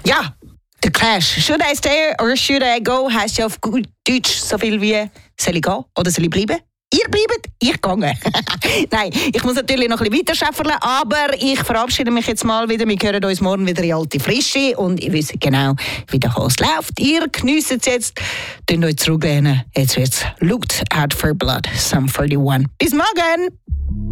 Ja, der Clash. Should I stay or should I go? Heisst ja auf gut Deutsch so viel wie soll ich gehen oder soll ich bleiben? Ihr bleibt, ich gehe. Nein, ich muss natürlich noch ein bisschen weiter schäferle, aber ich verabschiede mich jetzt mal wieder. Wir hören uns morgen wieder in alte Frische und ihr wisst genau, wie der Hase läuft. Ihr geniesst es jetzt, könnt euch zurücklehnen. Jetzt wird's Looked Out for Blood, Sum 41. Bis morgen!